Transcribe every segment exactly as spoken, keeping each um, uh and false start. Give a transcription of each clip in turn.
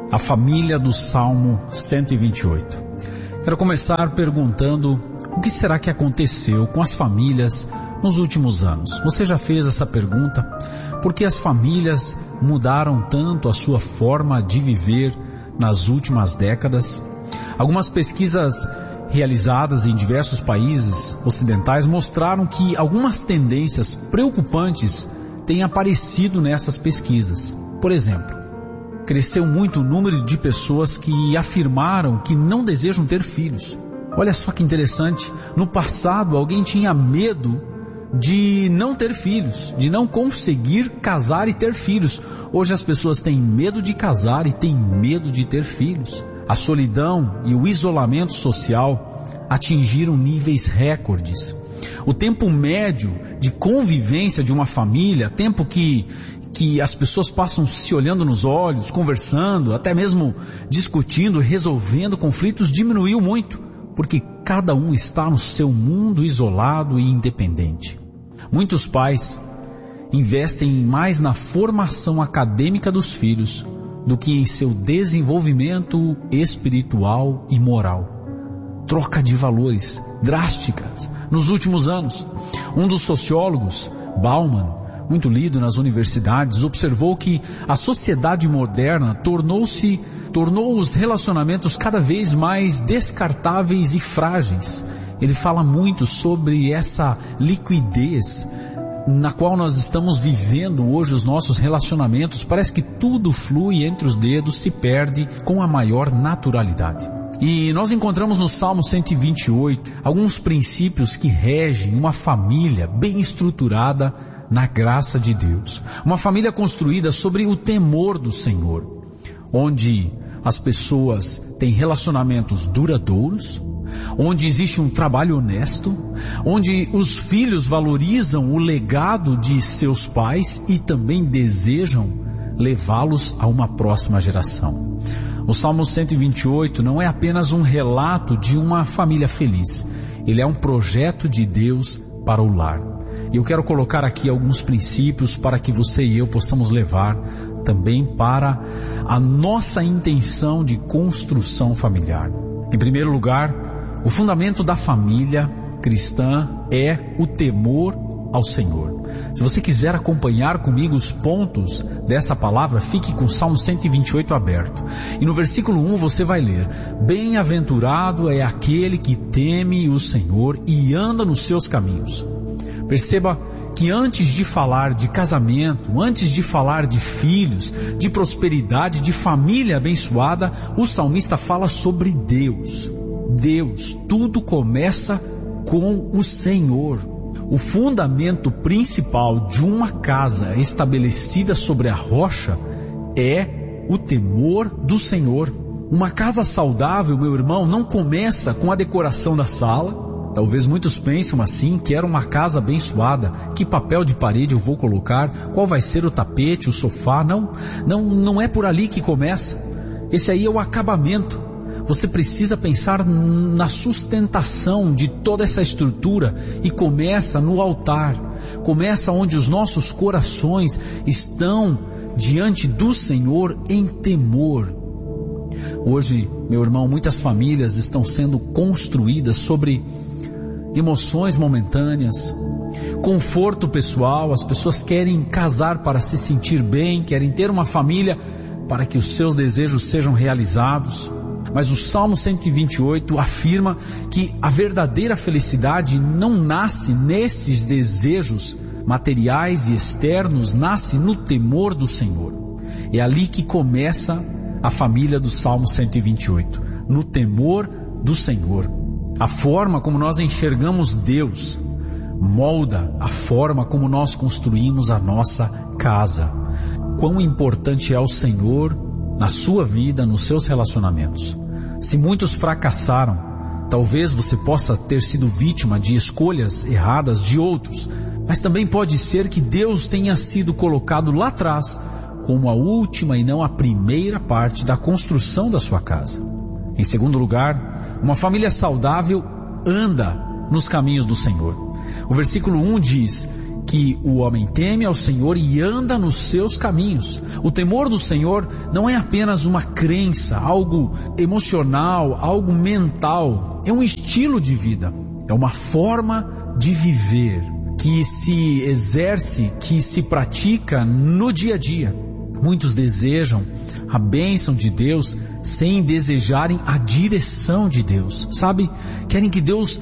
a família do Salmo cento e vinte e oito. Quero começar perguntando o que será que aconteceu com as famílias nos últimos anos. Você já fez essa pergunta? Por que as famílias mudaram tanto a sua forma de viver nas últimas décadas? Algumas pesquisas realizadas em diversos países ocidentais mostraram que algumas tendências preocupantes têm aparecido nessas pesquisas. Por exemplo, cresceu muito o número de pessoas que afirmaram que não desejam ter filhos. Olha só que interessante, no passado alguém tinha medo de não ter filhos, de não conseguir casar e ter filhos. Hoje as pessoas têm medo de casar e têm medo de ter filhos. A solidão e o isolamento social atingiram níveis recordes. O tempo médio de convivência de uma família, tempo que, que as pessoas passam se olhando nos olhos, conversando, até mesmo discutindo, resolvendo conflitos, diminuiu muito, porque cada um está no seu mundo isolado e independente. Muitos pais investem mais na formação acadêmica dos filhos do que em seu desenvolvimento espiritual e moral. Troca de valores drásticas nos últimos anos. Um dos sociólogos, Bauman, muito lido nas universidades, observou que a sociedade moderna tornou-se, tornou os relacionamentos cada vez mais descartáveis e frágeis. Ele fala muito sobre essa liquidez na qual nós estamos vivendo hoje os nossos relacionamentos. Parece que tudo flui entre os dedos, se perde com a maior naturalidade. E nós encontramos no Salmo cento e vinte e oito alguns princípios que regem uma família bem estruturada na graça de Deus. Uma família construída sobre o temor do Senhor, onde as pessoas têm relacionamentos duradouros, onde existe um trabalho honesto, onde os filhos valorizam o legado de seus pais e também desejam levá-los a uma próxima geração. O Salmo cento e vinte e oito não é apenas um relato de uma família feliz. Ele é um projeto de Deus para o lar. E eu quero colocar aqui alguns princípios para que você e eu possamos levar também para a nossa intenção de construção familiar. Em primeiro lugar, o fundamento da família cristã é o temor ao Senhor. Se você quiser acompanhar comigo os pontos dessa palavra, fique com o Salmo cento e vinte e oito aberto. E no versículo um você vai ler: Bem-aventurado é aquele que teme o Senhor e anda nos seus caminhos. Perceba que antes de falar de casamento, antes de falar de filhos, de prosperidade, de família abençoada, o salmista fala sobre Deus. Deus, tudo começa com o Senhor. O fundamento principal de uma casa estabelecida sobre a rocha é o temor do Senhor. Uma casa saudável, meu irmão, não começa com a decoração da sala. Talvez muitos pensam assim, quero uma casa abençoada, que papel de parede eu vou colocar, qual vai ser o tapete, o sofá. Não, não, não é por ali que começa. Esse aí é o acabamento. Você precisa pensar na sustentação de toda essa estrutura e começa no altar. Começa onde os nossos corações estão diante do Senhor em temor. Hoje, meu irmão, muitas famílias estão sendo construídas sobre emoções momentâneas, conforto pessoal. As pessoas querem casar para se sentir bem, querem ter uma família para que os seus desejos sejam realizados. Mas o Salmo cento e vinte e oito afirma que a verdadeira felicidade não nasce nesses desejos materiais e externos, nasce no temor do Senhor. É ali que começa a família do Salmo cento e vinte e oito, no temor do Senhor. A forma como nós enxergamos Deus molda a forma como nós construímos a nossa casa. Quão importante é o Senhor na sua vida, nos seus relacionamentos. Se muitos fracassaram, talvez você possa ter sido vítima de escolhas erradas de outros, mas também pode ser que Deus tenha sido colocado lá atrás como a última e não a primeira parte da construção da sua casa. Em segundo lugar, uma família saudável anda nos caminhos do Senhor. O versículo um diz: que o homem teme ao Senhor e anda nos seus caminhos. O temor do Senhor não é apenas uma crença, algo emocional, algo mental. É um estilo de vida, é uma forma de viver que se exerce, que se pratica no dia a dia. Muitos desejam a bênção de Deus sem desejarem a direção de Deus. Sabe? Querem que Deus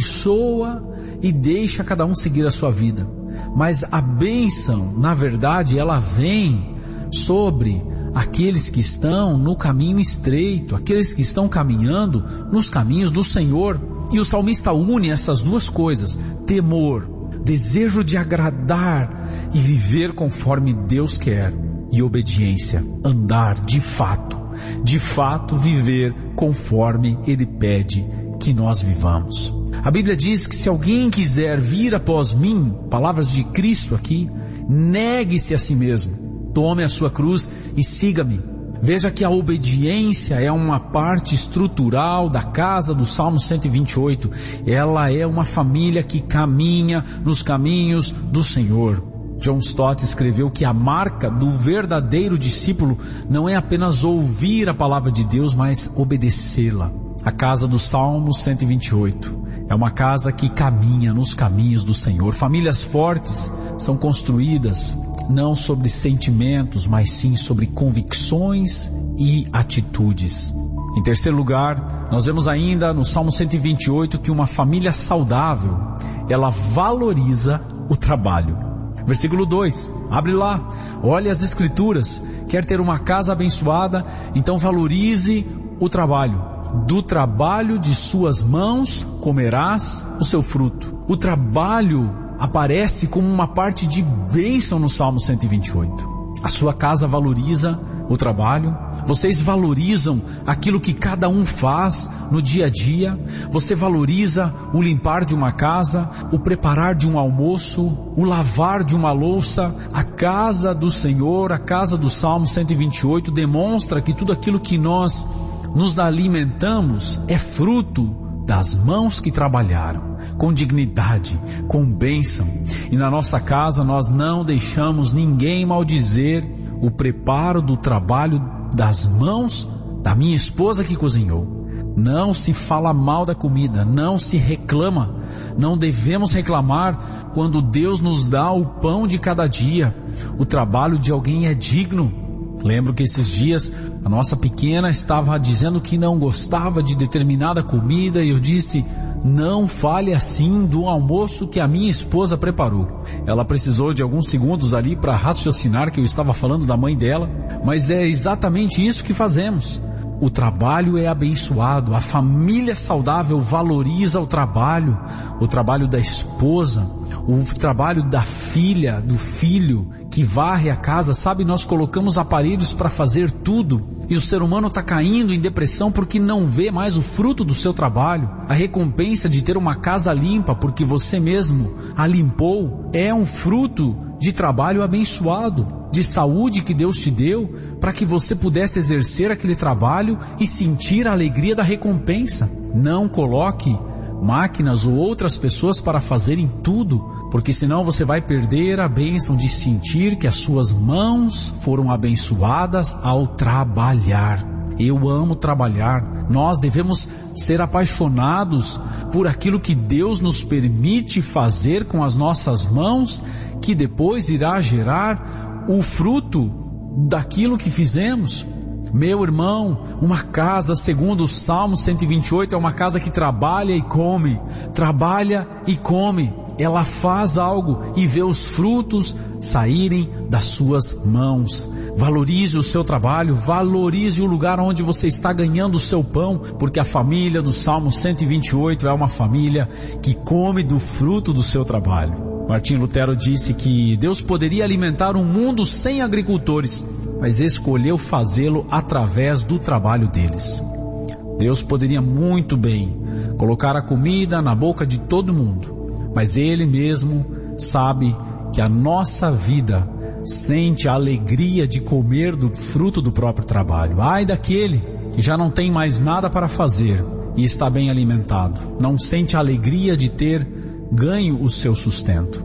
abençoa e deixa cada um seguir a sua vida. Mas a bênção, na verdade, ela vem sobre aqueles que estão no caminho estreito, aqueles que estão caminhando nos caminhos do Senhor. E o salmista une essas duas coisas: temor, desejo de agradar e viver conforme Deus quer, e obediência, andar de fato, de fato viver conforme Ele pede que nós vivamos. A Bíblia diz que se alguém quiser vir após mim, palavras de Cristo aqui, negue-se a si mesmo, tome a sua cruz e siga-me. Veja que a obediência é uma parte estrutural da casa do Salmo cento e vinte e oito. Ela é uma família que caminha nos caminhos do Senhor. John Stott escreveu que a marca do verdadeiro discípulo não é apenas ouvir a palavra de Deus, mas obedecê-la. A casa do Salmo cento e vinte e oito é uma casa que caminha nos caminhos do Senhor. Famílias fortes são construídas não sobre sentimentos, mas sim sobre convicções e atitudes. Em terceiro lugar, nós vemos ainda no Salmo cento e vinte e oito que uma família saudável, ela valoriza o trabalho. Versículo dois, abre lá, olhe as Escrituras. Quer ter uma casa abençoada? Então valorize o trabalho. Do trabalho de suas mãos comerás o seu fruto. O trabalho aparece como uma parte de bênção no Salmo cento e vinte e oito. A sua casa valoriza o trabalho. Vocês valorizam aquilo que cada um faz no dia a dia. Você valoriza o limpar de uma casa, o preparar de um almoço, o lavar de uma louça. A casa do Senhor, a casa do Salmo cento e vinte e oito demonstra que tudo aquilo que nós nos alimentamos é fruto das mãos que trabalharam, com dignidade, com bênção. E na nossa casa nós não deixamos ninguém maldizer o preparo do trabalho das mãos da minha esposa que cozinhou. Não se fala mal da comida, não se reclama, não devemos reclamar quando Deus nos dá o pão de cada dia. O trabalho de alguém é digno. Lembro que esses dias a nossa pequena estava dizendo que não gostava de determinada comida e eu disse: não fale assim do almoço que a minha esposa preparou. Ela precisou de alguns segundos ali para raciocinar que eu estava falando da mãe dela, mas é exatamente isso que fazemos. O trabalho é abençoado, a família saudável valoriza o trabalho, o trabalho da esposa, o trabalho da filha, do filho que varre a casa. Sabe, nós colocamos aparelhos para fazer tudo e o ser humano está caindo em depressão porque não vê mais o fruto do seu trabalho. A recompensa de ter uma casa limpa porque você mesmo a limpou é um fruto de trabalho abençoado, de saúde que Deus te deu para que você pudesse exercer aquele trabalho e sentir a alegria da recompensa. Não coloque máquinas ou outras pessoas para fazerem tudo, porque senão você vai perder a bênção de sentir que as suas mãos foram abençoadas ao trabalhar. Eu amo trabalhar. Nós devemos ser apaixonados por aquilo que Deus nos permite fazer com as nossas mãos, que depois irá gerar o fruto daquilo que fizemos. Meu irmão, uma casa, segundo o Salmo cento e vinte e oito, é uma casa que trabalha e come, trabalha e come. Ela faz algo e vê os frutos saírem das suas mãos. Valorize o seu trabalho, valorize o lugar onde você está ganhando o seu pão, porque a família do Salmo cento e vinte e oito é uma família que come do fruto do seu trabalho. Martinho Lutero disse que Deus poderia alimentar um mundo sem agricultores, mas escolheu fazê-lo através do trabalho deles. Deus poderia muito bem colocar a comida na boca de todo mundo, mas Ele mesmo sabe que a nossa vida sente a alegria de comer do fruto do próprio trabalho. Ai daquele que já não tem mais nada para fazer e está bem alimentado, não sente a alegria de ter ganho o seu sustento.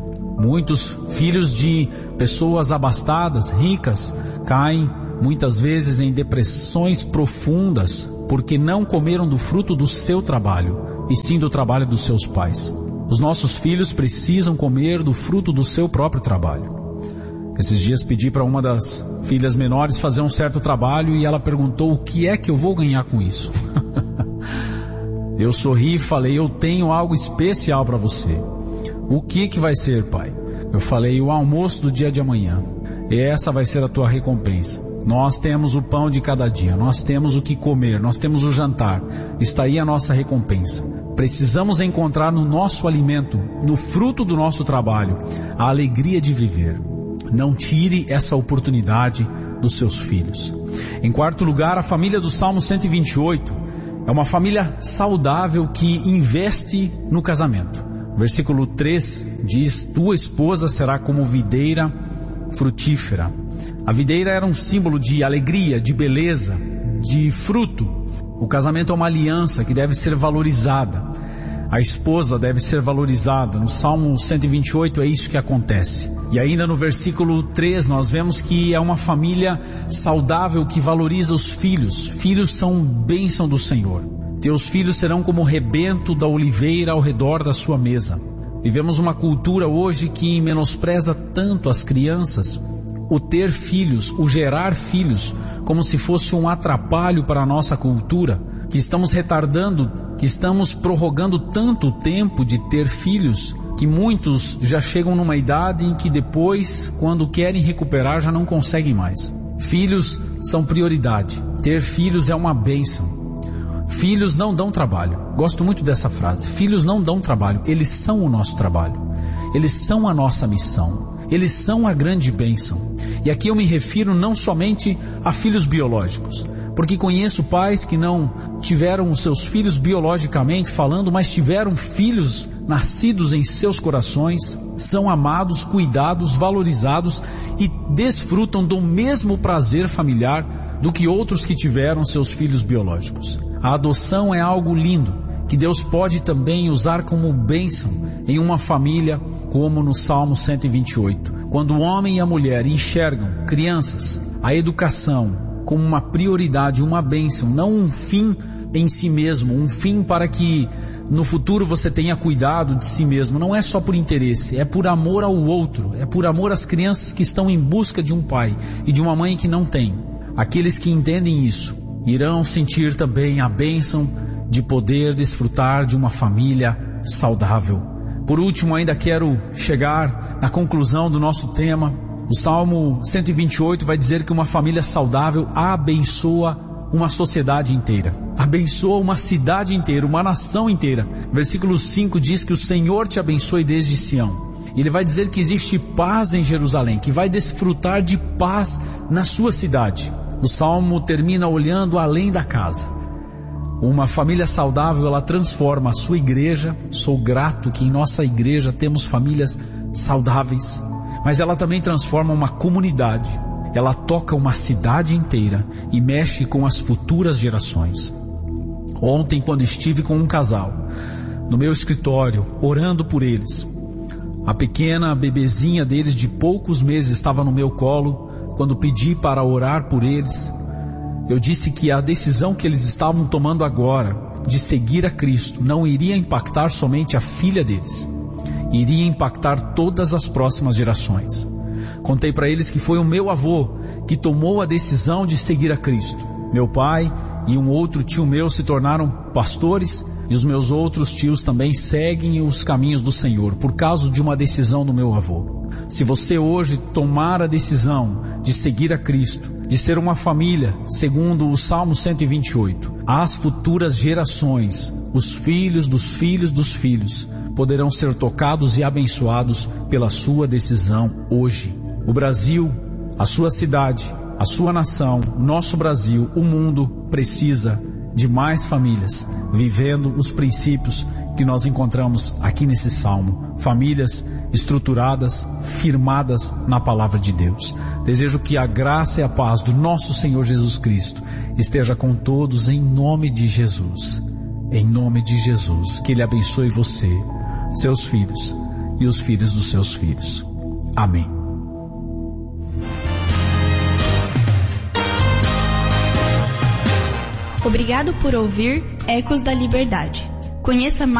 Muitos filhos de pessoas abastadas, ricas, caem muitas vezes em depressões profundas porque não comeram do fruto do seu trabalho, e sim do trabalho dos seus pais. Os nossos filhos precisam comer do fruto do seu próprio trabalho. Esses dias pedi para uma das filhas menores fazer um certo trabalho e ela perguntou: o que é que eu vou ganhar com isso? Eu sorri e falei: eu tenho algo especial para você. O que que vai ser, pai? Eu falei: o almoço do dia de amanhã. E essa vai ser a tua recompensa. Nós temos o pão de cada dia, nós temos o que comer, nós temos o jantar. Está aí a nossa recompensa. Precisamos encontrar no nosso alimento, no fruto do nosso trabalho, a alegria de viver. Não tire essa oportunidade dos seus filhos. Em quarto lugar, a família do Salmo cento e vinte e oito é uma família saudável que investe no casamento. Versículo três diz: tua esposa será como videira frutífera. A videira era um símbolo de alegria, de beleza, de fruto. O casamento é uma aliança que deve ser valorizada. A esposa deve ser valorizada. No Salmo cento e vinte e oito é isso que acontece. E ainda no versículo três nós vemos que é uma família saudável que valoriza os filhos. Filhos são bênção do Senhor. Teus filhos serão como o rebento da oliveira ao redor da sua mesa. Vivemos uma cultura hoje que menospreza tanto as crianças. O ter filhos, o gerar filhos, como se fosse um atrapalho para a nossa cultura, que estamos retardando, que estamos prorrogando tanto o tempo de ter filhos, que muitos já chegam numa idade em que depois, quando querem recuperar, já não conseguem mais. Filhos são prioridade. Ter filhos é uma bênção. Filhos não dão trabalho. Gosto muito dessa frase. Filhos não dão trabalho. Eles são o nosso trabalho. Eles são a nossa missão. Eles são a grande bênção. E aqui eu me refiro não somente a filhos biológicos, porque conheço pais que não tiveram os seus filhos biologicamente falando, mas tiveram filhos nascidos em seus corações, são amados, cuidados, valorizados e desfrutam do mesmo prazer familiar do que outros que tiveram seus filhos biológicos. A adoção é algo lindo, que Deus pode também usar como bênção em uma família, como no Salmo cento e vinte e oito. Quando o homem e a mulher enxergam crianças, a educação como uma prioridade, uma bênção, não um fim em si mesmo, um fim para que no futuro você tenha cuidado de si mesmo. Não é só por interesse, é por amor ao outro, é por amor às crianças que estão em busca de um pai e de uma mãe que não tem. Aqueles que entendem isso irão sentir também a bênção de poder desfrutar de uma família saudável. Por último, ainda quero chegar na conclusão do nosso tema. O Salmo cento e vinte e oito vai dizer que uma família saudável abençoa uma sociedade inteira. Abençoa uma cidade inteira, uma nação inteira. Versículo cinco diz que o Senhor te abençoe desde Sião. Ele vai dizer que existe paz em Jerusalém, que vai desfrutar de paz na sua cidade. O Salmo termina olhando além da casa. Uma família saudável, ela transforma a sua igreja. Sou grato que em nossa igreja temos famílias saudáveis, mas ela também transforma uma comunidade. Ela toca uma cidade inteira e mexe com as futuras gerações. Ontem, quando estive com um casal no meu escritório, orando por eles, a pequena bebezinha deles de poucos meses estava no meu colo. Quando pedi para orar por eles, eu disse que a decisão que eles estavam tomando agora de seguir a Cristo não iria impactar somente a filha deles, iria impactar todas as próximas gerações. Contei para eles que foi o meu avô que tomou a decisão de seguir a Cristo. Meu pai e um outro tio meu se tornaram pastores e os meus outros tios também seguem os caminhos do Senhor por causa de uma decisão do meu avô. Se você hoje tomar a decisão de seguir a Cristo, de ser uma família, segundo o Salmo cento e vinte e oito, as futuras gerações, os filhos dos filhos dos filhos, poderão ser tocados e abençoados pela sua decisão hoje. O Brasil, a sua cidade, a sua nação, nosso Brasil, o mundo precisa de mais famílias vivendo os princípios que nós encontramos aqui nesse salmo. Famílias estruturadas, firmadas na palavra de Deus. Desejo que a graça e a paz do nosso Senhor Jesus Cristo esteja com todos em nome de Jesus. Em nome de Jesus. Que Ele abençoe você, seus filhos e os filhos dos seus filhos. Amém. Obrigado por ouvir Ecos da Liberdade. Conheça mais